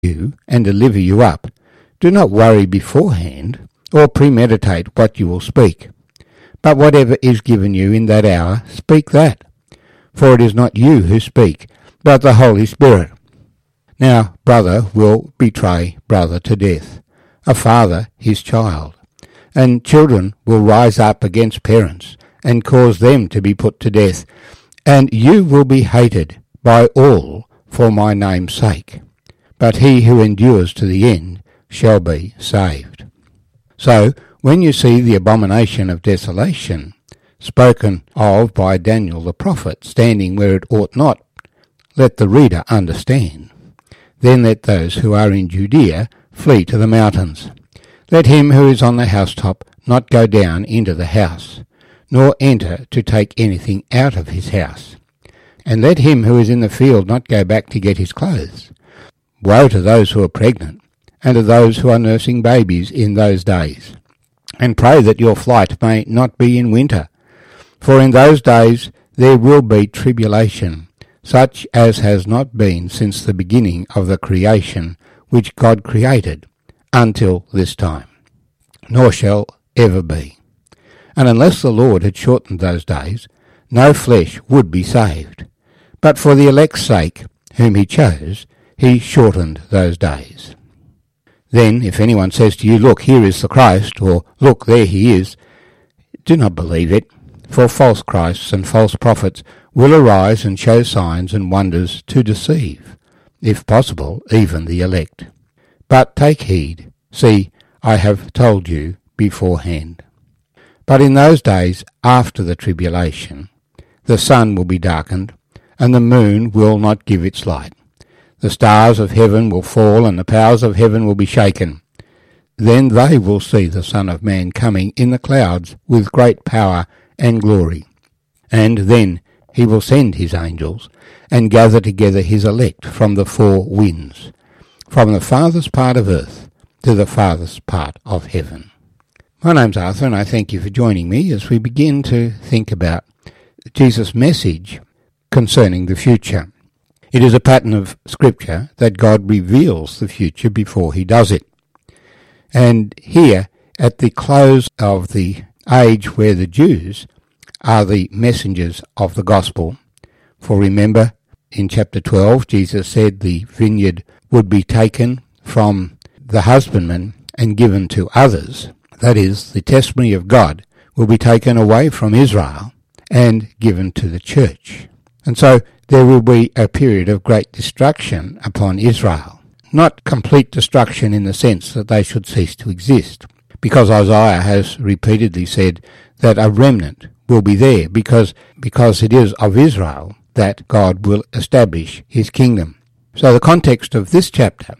you and deliver you up, do not worry beforehand or premeditate what you will speak. But whatever is given you in that hour, speak that. For it is not you who speak, but the Holy Spirit. Now brother will betray brother to death, a father his child, and children will rise up against parents and cause them to be put to death, and you will be hated by all for my name's sake. But he who endures to the end shall be saved. So, when you see the abomination of desolation, spoken of by Daniel the prophet, standing where it ought not, let the reader understand. Then let those who are in Judea flee to the mountains. Let him who is on the housetop not go down into the house, nor enter to take anything out of his house. And let him who is in the field not go back to get his clothes. Woe to those who are pregnant, and to those who are nursing babies in those days. And pray that your flight may not be in winter. For in those days there will be tribulation, such as has not been since the beginning of the creation which God created, until this time, nor shall ever be. And unless the Lord had shortened those days, no flesh would be saved. But for the elect's sake, whom he chose, he shortened those days. Then, if anyone says to you, Look, here is the Christ, or Look, there he is, do not believe it, for false Christs and false prophets will arise and show signs and wonders to deceive, if possible, even the elect. But take heed, see, I have told you beforehand. But in those days after the tribulation, the sun will be darkened, and the moon will not give its light. The stars of heaven will fall, and the powers of heaven will be shaken. Then they will see the Son of Man coming in the clouds with great power and glory. And then he will send his angels, and gather together his elect from the four winds, from the farthest part of earth to the farthest part of heaven. My name's Arthur, and I thank you for joining me as we begin to think about Jesus' message concerning the future. It is a pattern of Scripture that God reveals the future before he does it. And here, at the close of the age where the Jews are the messengers of the gospel, for remember, in chapter 12, Jesus said the vineyard would be taken from the husbandman and given to others. That is, the testimony of God will be taken away from Israel and given to the church. And so there will be a period of great destruction upon Israel. Not complete destruction in the sense that they should cease to exist, because Isaiah has repeatedly said that a remnant will be there, because it is of Israel that God will establish his kingdom. So the context of this chapter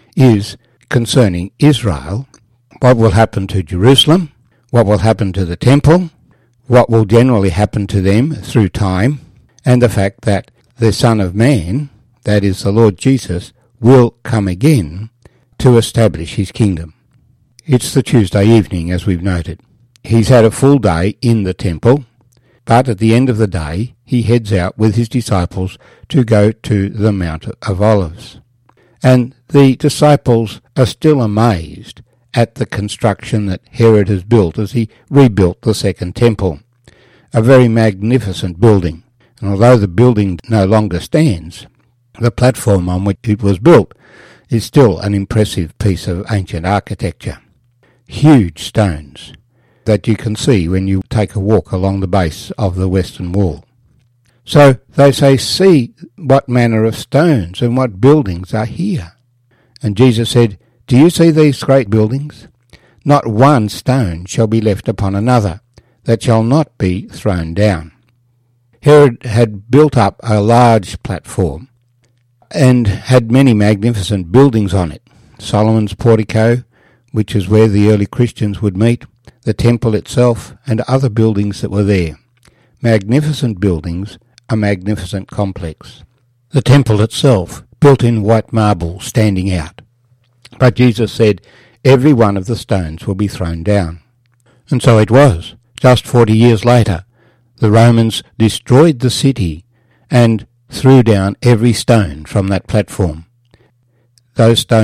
is concerning Israel, what will happen to Jerusalem, what will happen to the temple, what will generally happen to them through time, and the fact that the Son of Man, that is the Lord Jesus, will come again to establish his kingdom. It's the Tuesday evening, as we've noted. He's had a full day in the temple, but at the end of the day he heads out with his disciples to go to the Mount of Olives. And the disciples are still amazed at the construction that Herod has built as he rebuilt the second temple. A very magnificent building. And although the building no longer stands, the platform on which it was built is still an impressive piece of ancient architecture. Huge stones that you can see when you take a walk along the base of the western wall. So they say, see what manner of stones and what buildings are here. And Jesus said, do you see these great buildings? Not one stone shall be left upon another, that shall not be thrown down. Herod had built up a large platform and had many magnificent buildings on it. Solomon's portico, which is where the early Christians would meet, the temple itself, and other buildings that were there. Magnificent buildings, a magnificent complex. The temple itself, built in white marble, standing out. But Jesus said, every one of the stones will be thrown down. And so it was. Just 40 years later, the Romans destroyed the city and threw down every stone from that platform. those stones